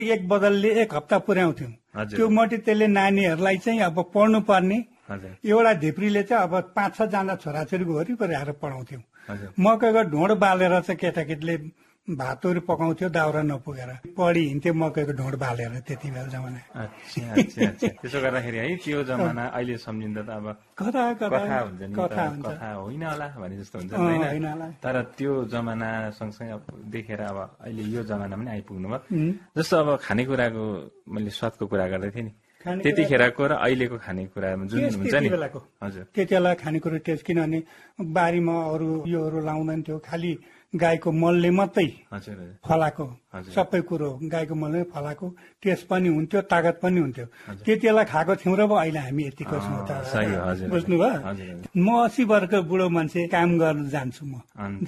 एक बदलले एक हप्ता पुर्याउँथ्यौं। त्यो मटी त्यसले नानीहरूलाई चाहिँ अब पढ्नु पर्ने एउटा धिप्रीले चाहिँ अब 5-6 जना छोराछोरीको वरिपरि आएर पढाउँथ्यौं। मकैको ढोँड बालेर चाहिँ केटाकेटीले भातहरू पकाउँथ्यो दाउरा नपुगेर पढी हिँड्थ्यो मकैको ढोँड बालेर त्यति बेला जमाना। त्यसो गर्दाखेरि है त्यो जमाना अहिले सम्झिँदा त अब कथा हुन्छ नि, कथा होइन होला भने जस्तो हुन्छ होइन। तर त्यो जमाना सँगसँगै देखेर अब अहिले यो जमाना पनि आइपुग्नु भयो। जस्तो अब खानेकुराको मैले स्वादको कुरा गर्दै थिएँ नि, त्यतिखेरको र अहिलेको खानेकुरामा जुन हुन्छ नि हजुर त्यति बेला खानेकुरा टेस्ट, किनभने बारीमा अरू योहरू लाउँदैन थियो, खालि गाईको मलले मात्रै फलाएको सबै कुरो गाईको मलले फलाएको टेस्ट पनि हुन्थ्यो, तागत पनि हुन्थ्यो। त्यति बेला खाएको थियौँ र अहिले हामी यतिको छौँ त। बुझ्नुभयो? म 80 वर्षको बुढो मान्छे काम गर्न जान्छु म।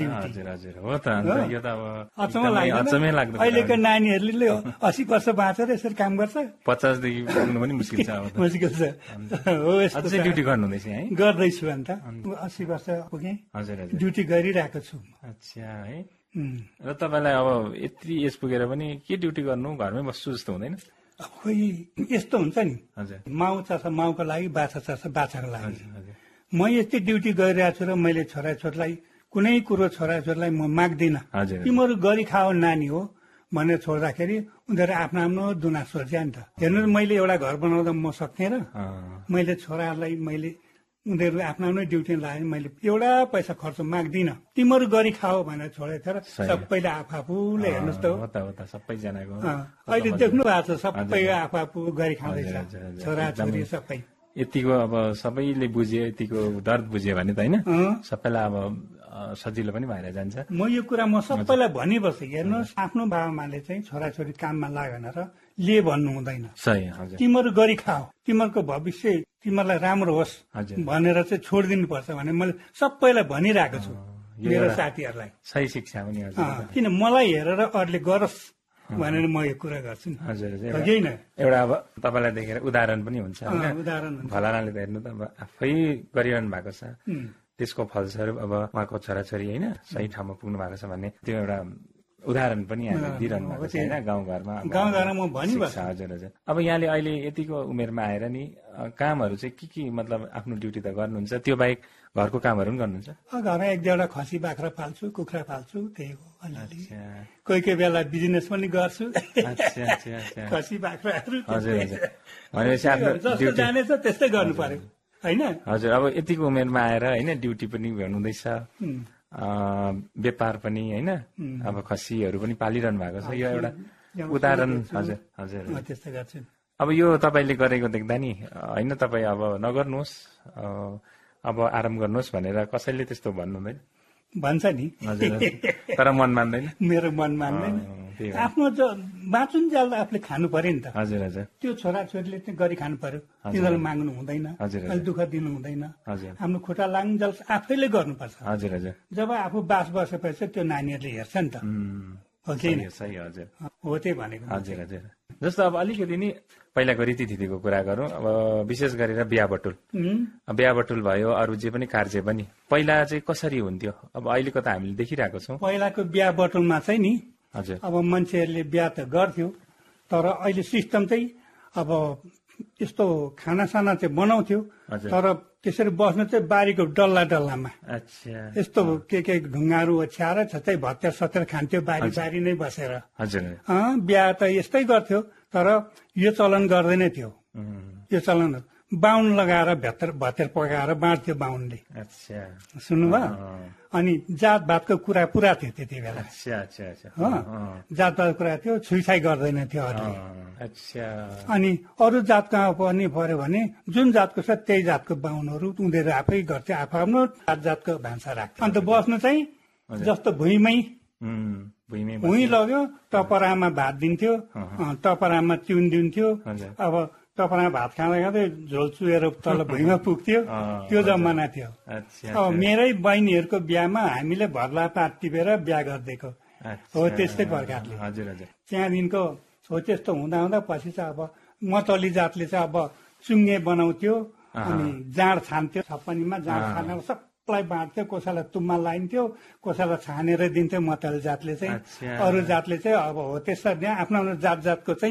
अचम्मै लाग्दो अहिलेको नानीहरूले 80 वर्ष बाँचेर यसरी काम गर्छ। 50 देखि पुग्नु पनि मुस्किल छ। मुस्किल छ। हो यस्तो ड्युटी गर्नुहुँदैछ है? गर्दैछु अन्त 80 वर्ष पुगेँ, ड्युटी गरिरहेको छु। अच्छा है। र तपाईँलाई अब यति एज पुगेर पनि के ड्युटी गर्नु, घरमै बस्छु जस्तो हुँदैन? खोइ यस्तो हुन्छ नि, माउ चास माउको लागि, बाछा चास बाछाको लागि। म यस्तै ड्युटी गरिरहेको छु र मैले छोराछोरीलाई कुनै कुरो छोराछोरीलाई म माग्दिनँ। तिमीहरू गरी खाओ नानी हो भनेर छोड्दाखेरि उनीहरू आफ्नो आफ्नो दुना सोच्या नि त। हेर्नु मैले एउटा घर बनाउँदा म सक्थेँ र मैले छोराहरूलाई मैले उनीहरू आफ्नो आफ्नो ड्युटी लाग्यो, मैले एउटा पैसा खर्च माग्दिनँ। तिमीहरू गरी खाओ भनेर छोडेको थियो र सबैले आफूले हेर्नुहोस् त सबैजनाको अहिले देख्नु भएको छ, सबै आफू गरी खाँदैछ छोराछोरी सबै। यतिको अब सबैले बुझ्यो, यतिको दर्द बुझ्यो भने त होइन सबैलाई अब सजिलो पनि भएर जान्छ। म यो कुरा म सबैलाई भनिबस्छु, हेर्नुहोस् आफ्नो बाबामाले चाहिँ छोराछोरी काममा लागेन र ले भन्नु हुँदैन। तिमीहरू गरी खाओ, तिमीहरूको भविष्य तिमीहरूलाई राम्रो होस् भनेर चाहिँ छोडिदिनु पर्छ भने मैले सबैलाई भनिरहेको छु, मेरो साथीहरूलाई। सही शिक्षा पनि किन मलाई हेरेर अरूले गरोस् भनेर म यो कुरा गर्छु नि। होइन एउटा अब तपाईँलाई देखेर उदाहरण पनि हुन्छ, उदाहरण फलानाले त हेर्नु त अब आफै गरिरहनु भएको छ, त्यसको फलस्वरूप अब उहाँको छोराछोरी होइन सही ठाउँमा पुग्नु भएको छ भन्ने त्यो एउटा उदाहरण पनि दिइरहनु भएको छ होइन गाउँघरमा। म भनिबस्छु। हजुर हजुर। अब यहाँले अहिले यतिको उमेरमा आएर नि कामहरू चाहिँ के मतलब आफ्नो ड्युटी त गर्नुहुन्छ, त्यो बाहेक घरको कामहरू पनि गर्नुहुन्छ? घरमा एक दुईवटा खसी बाख्रा पाल्छु, कुखुरा पाल्छु, त्यही हो अलिअलि। कोही कोही बेला बिजनेस पनि गर्छु, खसी बाख्राहरू। हजुर हजुर। भनेपछि आफ्नो जस्तो जानेछ त्यस्तै गर्नु पर्यो होइन? हजुर। अब यतिको उमेरमा आएर होइन ड्युटी पनि गर्नुहुँदैछ, व्यापार पनि होइन, अब खसीहरू पनि पालिरहनु भएको छ, यो एउटा उदाहरण। हजुर हजुर त्यस्तै गर्छु। अब यो तपाईँले गरेको देख्दा नि होइन तपाईँ अब नगर्नुहोस्, अब आराम गर्नुहोस् भनेर कसैले त्यस्तो भन्नुहुँदैन? भन्छ नि, तर मन मान्दैन। मेरो मन मान्दैन। आफ्नो बाँचुन्जेल आफूले खानु पर्यो नि त। हजुर हजुर। त्यो छोराछोरीले चाहिँ गरी खानु पर्यो, तिनीहरू माग्नु हुँदैन, अहिले दुःख दिनु हुँदैन। आफ्नो खुट्टा लाग्नुन्जेल आफैले गर्नुपर्छ। हजुर हजुर। जब आफू बास बसेपछि त्यो नानीहरूले हेर्छ नि त, हो कि सही? हजुर हो त्यही भनेको। हजुर हजुर। जस्तो अब अलिकति नि पहिलाको रीतिथितिको कुरा गरौँ, अब विशेष गरेर बिहा बटुल भयो, अरू जे पनि कार्य पनि पहिला चाहिँ कसरी हुन्थ्यो? अब अहिलेको त हामीले देखिरहेको छौँ। पहिलाको बिहा बटुलमा चाहिँ नि हजुर अब मान्छेहरूले बिहा त गर्थ्यो, तर अहिले सिस्टम चाहिँ अब यस्तो खानासाना चाहिँ बनाउँथ्यो, तर त्यसरी बस्नु चाहिँ बारीको डल्लामा यस्तो के ढुङ्गाहरू ओछ्याएर छतै भत्तेर सत्तेर खान्थ्यो, बारी नै बसेर। बिहा त यस्तै गर्थ्यो, तर यो चलन गर्दैन थियो। यो चलन बाहुन लगाएर भत्तेर पकाएर बाँड्थ्यो बाहुनले। सुन्नुभयो? अनि जातभातको कुरा पुरा थियो त्यति बेला। जातभातको कुरा थियो, छुइछाइ गर्दैन थियो अरूले। अनि अरू जातका पनि पर्यो भने जुन जातको छ त्यही जातको बाहुनहरू उनीहरू आफै गर्थ्यो, आफ्नो जातको भान्सा राख्थ्यो। अन्त बस्नु चाहिँ जस्तो भुइँमै लग्यो, टपरामा भात दिन्थ्यो, टपरामा चिउन दिन्थ्यो। अब टपरामा भात खाँदै खाँदै झोल चुहेर तल भुइँमा पुग्थ्यो, त्यो जमाना थियो। अब मेरै बहिनीहरूको बिहामा हामीले भर्ला पात टिपेर बिहा गरिदिएको हो, त्यस्तै प्रकारले। त्यहाँदेखिको हो त्यस्तो हुँदा हुँदा पछि चाहिँ अब मतली जातले चाहिँ अब चुङ्गे बनाउँथ्यो, अनि जाँड छान्थ्यो, छप्पनीमा जाँड छानेर सबलाई बाँड्थ्यो, कसैलाई तुम्मा लाइन्थ्यो, कसैलाई छानेर दिन्थ्यो मतली जातले चाहिँ। अरू जातले चाहिँ अब हो त्यसरी आफ्नो आफ्नो जातको चाहिँ